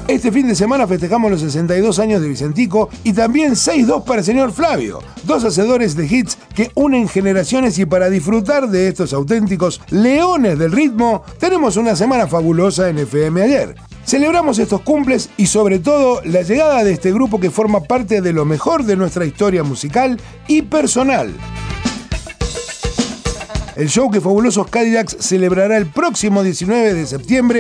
Este fin de semana festejamos los 62 años de Vicentico y también 6-2 para el señor Flavio, dos hacedores de hits que unen generaciones, y para disfrutar de estos auténticos leones del ritmo, tenemos una semana fabulosa en FM Ayer. Celebramos estos cumples y sobre todo la llegada de este grupo que forma parte de lo mejor de nuestra historia musical y personal. El show que Fabulosos Cadillacs celebrará el próximo 19 de septiembre